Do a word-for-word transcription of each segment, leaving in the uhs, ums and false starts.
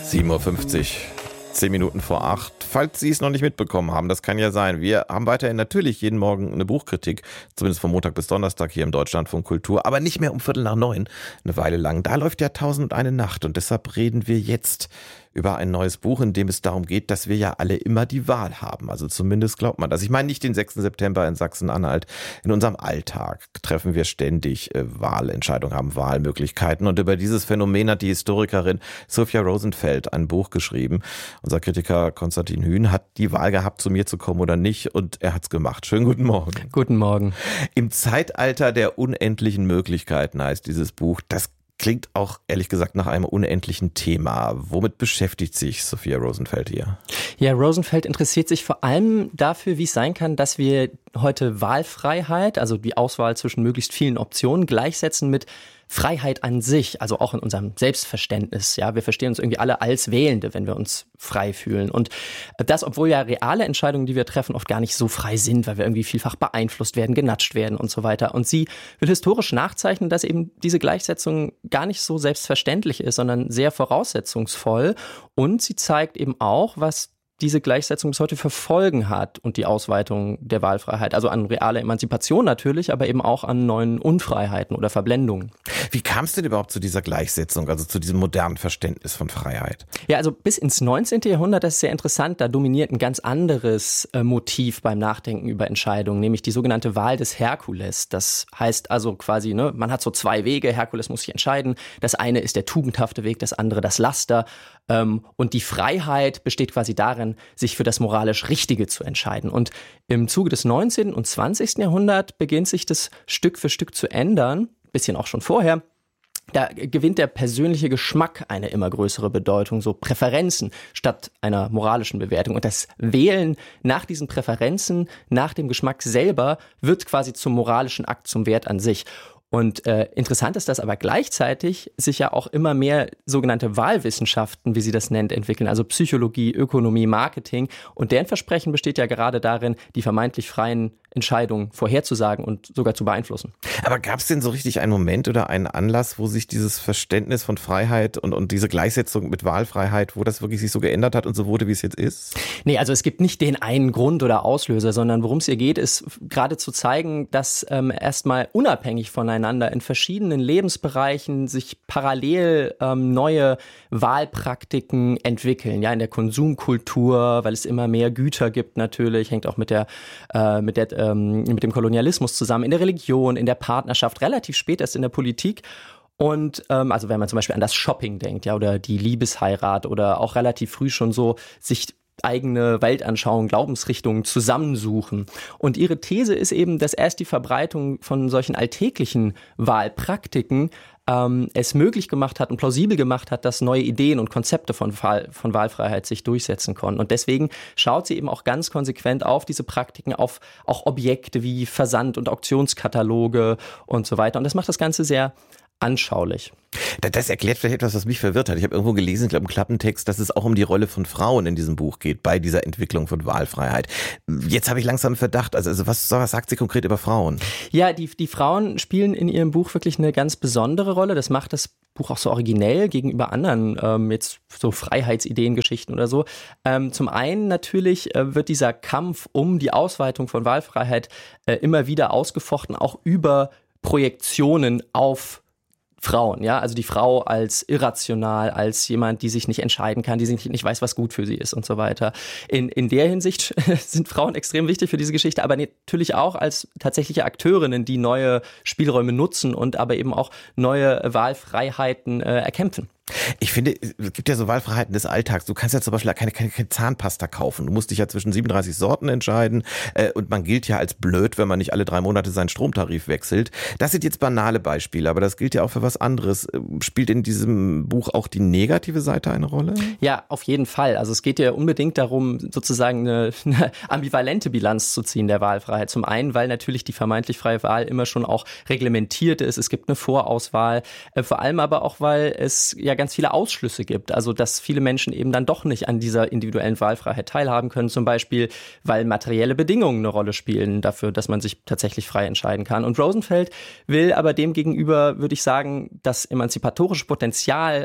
sieben Uhr fünfzig, zehn Minuten vor acht. Falls Sie es noch nicht mitbekommen haben, das kann ja sein. Wir haben weiterhin natürlich jeden Morgen eine Buchkritik, zumindest von Montag bis Donnerstag hier im Deutschlandfunk Kultur, aber nicht mehr um Viertel nach neun, eine Weile lang. Da läuft ja Tausend und eine Nacht und deshalb reden wir jetzt über ein neues Buch, in dem es darum geht, dass wir ja alle immer die Wahl haben. Also zumindest glaubt man das. Ich meine nicht den sechsten September in Sachsen-Anhalt. In unserem Alltag treffen wir ständig äh, Wahlentscheidungen, haben Wahlmöglichkeiten. Und über dieses Phänomen hat die Historikerin Sophia Rosenfeld ein Buch geschrieben. Unser Kritiker Konstantin Hühn hat die Wahl gehabt, zu mir zu kommen oder nicht. Und er hat's gemacht. Schönen guten Morgen. Guten Morgen. Im Zeitalter der unendlichen Möglichkeiten heißt dieses Buch. Das klingt auch, ehrlich gesagt, nach einem unendlichen Thema. Womit beschäftigt sich Sophia Rosenfeld hier? Ja, Rosenfeld interessiert sich vor allem dafür, wie es sein kann, dass wir heute Wahlfreiheit, also die Auswahl zwischen möglichst vielen Optionen, gleichsetzen mit Freiheit an sich, also auch in unserem Selbstverständnis. Ja, wir verstehen uns irgendwie alle als Wählende, wenn wir uns frei fühlen. Und das, obwohl ja reale Entscheidungen, die wir treffen, oft gar nicht so frei sind, weil wir irgendwie vielfach beeinflusst werden, genatscht werden und so weiter. Und sie will historisch nachzeichnen, dass eben diese Gleichsetzung gar nicht so selbstverständlich ist, sondern sehr voraussetzungsvoll. Und sie zeigt eben auch, was diese Gleichsetzung bis heute für Folgen hat und die Ausweitung der Wahlfreiheit. Also an reale Emanzipation natürlich, aber eben auch an neuen Unfreiheiten oder Verblendungen. Wie kam es denn überhaupt zu dieser Gleichsetzung, also zu diesem modernen Verständnis von Freiheit? Ja, also bis ins neunzehnten Jahrhundert, das ist sehr interessant, da dominiert ein ganz anderes äh, Motiv beim Nachdenken über Entscheidungen, nämlich die sogenannte Wahl des Herkules. Das heißt also quasi, ne, man hat so zwei Wege, Herkules muss sich entscheiden. Das eine ist der tugendhafte Weg, das andere das Laster. Ähm, und die Freiheit besteht quasi darin, sich für das moralisch Richtige zu entscheiden. Und im Zuge des neunzehnten und zwanzigsten Jahrhunderts beginnt sich das Stück für Stück zu ändern, bisschen auch schon vorher. Da gewinnt der persönliche Geschmack eine immer größere Bedeutung, so Präferenzen statt einer moralischen Bewertung. Und das Wählen nach diesen Präferenzen, nach dem Geschmack selber, wird quasi zum moralischen Akt, zum Wert an sich. Und äh, interessant ist, dass aber gleichzeitig sich ja auch immer mehr sogenannte Wahlwissenschaften, wie sie das nennt, entwickeln, also Psychologie, Ökonomie, Marketing. Und deren Versprechen besteht ja gerade darin, die vermeintlich freien Entscheidungen vorherzusagen und sogar zu beeinflussen. Aber gab es denn so richtig einen Moment oder einen Anlass, wo sich dieses Verständnis von Freiheit und, und diese Gleichsetzung mit Wahlfreiheit, wo das wirklich sich so geändert hat und so wurde, wie es jetzt ist? Nee, also es gibt nicht den einen Grund oder Auslöser, sondern worum es hier geht, ist gerade zu zeigen, dass ähm, erstmal unabhängig voneinander in verschiedenen Lebensbereichen sich parallel ähm, neue Wahlpraktiken entwickeln. Ja, in der Konsumkultur, weil es immer mehr Güter gibt natürlich, hängt auch mit der, äh, mit der mit dem Kolonialismus zusammen, in der Religion, in der Partnerschaft, relativ spät erst in der Politik. Und ähm, also wenn man zum Beispiel an das Shopping denkt, ja, oder die Liebesheirat oder auch relativ früh schon so sich eigene Weltanschauungen, Glaubensrichtungen zusammensuchen. Und ihre These ist eben, dass erst die Verbreitung von solchen alltäglichen Wahlpraktiken ähm, es möglich gemacht hat und plausibel gemacht hat, dass neue Ideen und Konzepte von, Wahl, von Wahlfreiheit sich durchsetzen konnten. Und deswegen schaut sie eben auch ganz konsequent auf diese Praktiken, auf auch Objekte wie Versand- und Auktionskataloge und so weiter. Und das macht das Ganze sehr anschaulich. Das erklärt vielleicht etwas, was mich verwirrt hat. Ich habe irgendwo gelesen, ich glaube im Klappentext, dass es auch um die Rolle von Frauen in diesem Buch geht, bei dieser Entwicklung von Wahlfreiheit. Jetzt habe ich langsam einen Verdacht. Also, also was, was sagt sie konkret über Frauen? Ja, die, die Frauen spielen in ihrem Buch wirklich eine ganz besondere Rolle. Das macht das Buch auch so originell gegenüber anderen, ähm, jetzt so Freiheitsideengeschichten oder so. Ähm, zum einen natürlich äh, wird dieser Kampf um die Ausweitung von Wahlfreiheit äh, immer wieder ausgefochten, auch über Projektionen auf Frauen, ja, also die Frau als irrational, als jemand, die sich nicht entscheiden kann, die sich nicht weiß, was gut für sie ist und so weiter. In, in der Hinsicht sind Frauen extrem wichtig für diese Geschichte, aber natürlich auch als tatsächliche Akteurinnen, die neue Spielräume nutzen und aber eben auch neue Wahlfreiheiten äh, erkämpfen. Ich finde, es gibt ja so Wahlfreiheiten des Alltags. Du kannst ja zum Beispiel keine, keine, keine Zahnpasta kaufen. Du musst dich ja zwischen siebenunddreißig Sorten entscheiden. Äh, und man gilt ja als blöd, wenn man nicht alle drei Monate seinen Stromtarif wechselt. Das sind jetzt banale Beispiele, aber das gilt ja auch für was anderes. Spielt in diesem Buch auch die negative Seite eine Rolle? Ja, auf jeden Fall. Also es geht ja unbedingt darum, sozusagen eine, eine ambivalente Bilanz zu ziehen der Wahlfreiheit. Zum einen, weil natürlich die vermeintlich freie Wahl immer schon auch reglementiert ist. Es gibt eine Vorauswahl. Äh, vor allem aber auch, weil es ja ganz viele Ausschlüsse gibt. Also dass viele Menschen eben dann doch nicht an dieser individuellen Wahlfreiheit teilhaben können. Zum Beispiel, weil materielle Bedingungen eine Rolle spielen dafür, dass man sich tatsächlich frei entscheiden kann. Und Rosenfeld will aber demgegenüber, würde ich sagen, das emanzipatorische Potenzial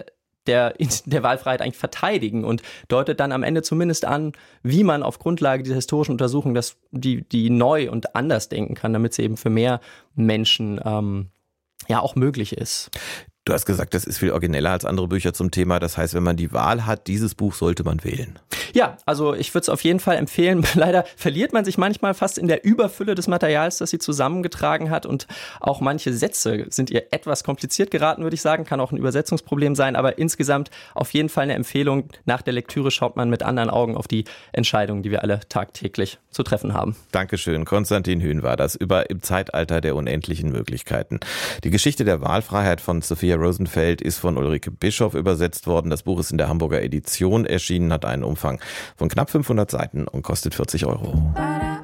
der, der Wahlfreiheit eigentlich verteidigen und deutet dann am Ende zumindest an, wie man auf Grundlage dieser historischen Untersuchung das, die, die neu und anders denken kann, damit sie eben für mehr Menschen ähm, ja auch möglich ist. Du hast gesagt, das ist viel origineller als andere Bücher zum Thema. Das heißt, wenn man die Wahl hat, dieses Buch sollte man wählen. Ja, also ich würde es auf jeden Fall empfehlen. Leider verliert man sich manchmal fast in der Überfülle des Materials, das sie zusammengetragen hat. Und auch manche Sätze sind ihr etwas kompliziert geraten, würde ich sagen. Kann auch ein Übersetzungsproblem sein. Aber insgesamt auf jeden Fall eine Empfehlung. Nach der Lektüre schaut man mit anderen Augen auf die Entscheidungen, die wir alle tagtäglich zu treffen haben. Dankeschön. Konstantin Hühn war das über Im Zeitalter der unendlichen Möglichkeiten. Die Geschichte der Wahlfreiheit von Sophia Rosenfeld ist von Ulrike Bischoff übersetzt worden. Das Buch ist in der Hamburger Edition erschienen, hat einen Umfang von knapp fünfhundert Seiten und kostet vierzig Euro.